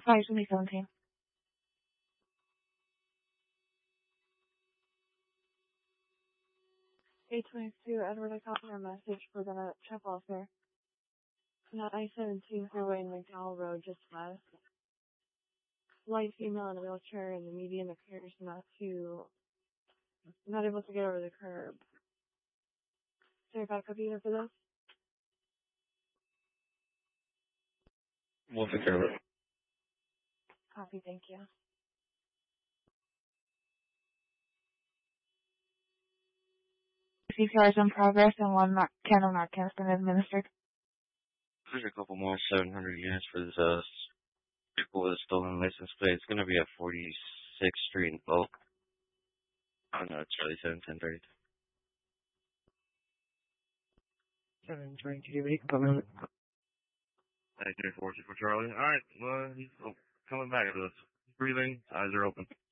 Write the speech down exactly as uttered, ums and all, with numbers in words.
Five twenty seventeen. eight twenty-two, Edward, I copied our message for the check welfare. Not I seventeen freeway in McDowell Road, just west. Light female in a wheelchair, and the median appears not to, not able to get over the curb. Is there a backup unit for this? We'll take care of it. Copy, thank you. C P R is in progress and one not, candle not has been administered. There's a couple more seven hundred units for this uh, vehicle with a stolen license plate. It's going to be at forty-sixth Street in Oak. On uh, Charlie seven ten thirty. seven twenty-two, we can come in. nine three four two for Charlie. Alright, well, he's oh, coming back to us. Breathing, eyes are open.